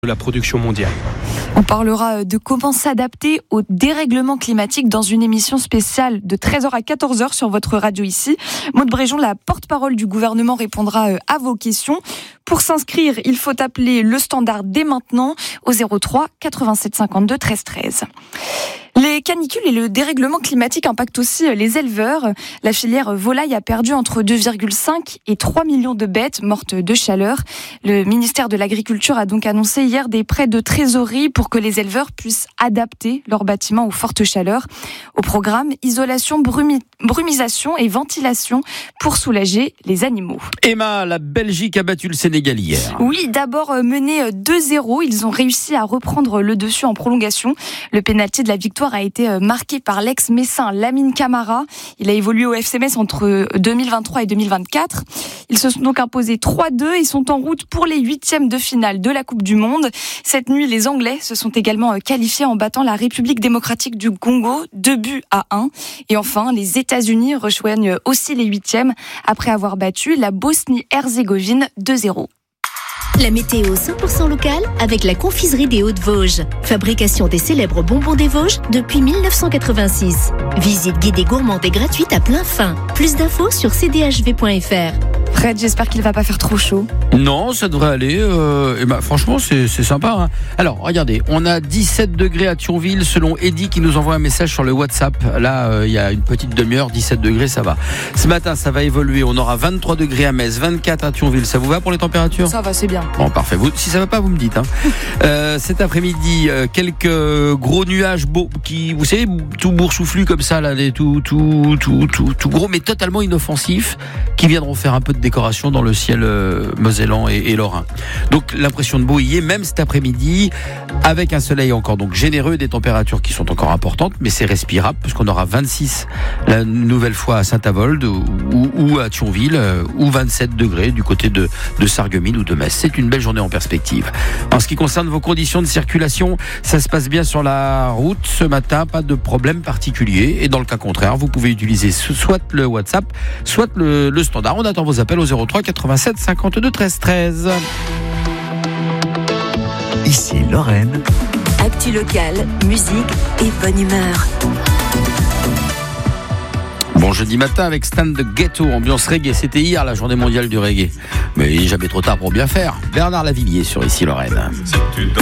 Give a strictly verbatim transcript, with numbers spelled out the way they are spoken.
de la production mondiale. On parlera de comment s'adapter au dérèglement climatique dans une émission spéciale de treize heures à quatorze heures sur votre radio ici. Maude Bréjon, la porte-parole du gouvernement, répondra à vos questions. Pour s'inscrire, il faut appeler le standard dès maintenant au zéro trois quatre-vingt-sept cinquante-deux treize treize. Les canicules et le dérèglement climatique impactent aussi les éleveurs. La filière volaille a perdu entre deux virgule cinq et trois millions de bêtes mortes de chaleur. Le ministère de l'Agriculture a donc annoncé hier des prêts de trésorerie pour que les éleveurs puissent adapter leurs bâtiments aux fortes chaleurs. Au programme, isolation, brumi- brumisation et ventilation pour soulager les animaux. Emma, la Belgique a battu le Sénégal hier. Oui, d'abord mené deux zéro, ils ont réussi à reprendre le dessus en prolongation. Le pénalty de la victoire a été marqué par l'ex-messin Lamine Camara. Il a évolué au F C Metz entre deux mille vingt-trois et deux mille vingt-quatre. Ils se sont donc imposés trois deux et sont en route pour les huitièmes de finale de la Coupe du Monde. Cette nuit, les Anglais se sont également qualifiés en battant la République démocratique du Congo, deux buts à un. Et enfin, les États-Unis rejoignent aussi les huitièmes après avoir battu la Bosnie-Herzégovine deux zéro. La météo cent pour cent locale avec la confiserie des Hauts-de-Vosges. Fabrication des célèbres bonbons des Vosges depuis mille neuf cent quatre-vingt-six. Visite guidée gourmande et gratuite à plein fin. Plus d'infos sur c d h v point f r. Fred, j'espère qu'il va pas faire trop chaud. Non, ça devrait aller. Euh, et bah, franchement, c'est, c'est sympa. Hein. Alors, regardez, on a dix-sept degrés à Thionville, selon Eddy qui nous envoie un message sur le WhatsApp. Là, euh, il y a une petite demi-heure, dix-sept degrés, ça va. Ce matin, ça va évoluer. On aura vingt-trois degrés à Metz, vingt-quatre à Thionville. Ça vous va pour les températures ? Ça va, c'est bien. Bon, parfait. Vous, si ça va pas, vous me dites. Hein. euh, cet après-midi, euh, quelques gros nuages beaux, qui, vous savez, tout boursouflus comme ça, là, les, tout, tout, tout, tout, tout gros, mais totalement inoffensifs, qui viendront faire un peu de décoration dans le ciel euh, mosellan et, et lorrain. Donc l'impression de beau y est, même cet après-midi, avec un soleil encore donc généreux, des températures qui sont encore importantes, mais c'est respirable, puisqu'on aura vingt-six la nouvelle fois à Saint-Avold ou, ou à Thionville, euh, ou vingt-sept degrés du côté de, de Sarreguemines ou de Metz. C'est une belle journée en perspective. En ce qui concerne vos conditions de circulation, ça se passe bien sur la route ce matin, pas de problème particulier. Et dans le cas contraire, vous pouvez utiliser soit le WhatsApp, soit le, le standard. On attend vos appels au zéro trois quatre-vingt-sept cinquante-deux treize treize. Ici Lorraine. Actu locale, musique et bonne humeur. Bon jeudi matin avec Stan de Ghetto, ambiance reggae. C'était hier la journée mondiale du reggae. Mais il n'est jamais trop tard pour bien faire. Bernard Lavillier sur Ici Lorraine.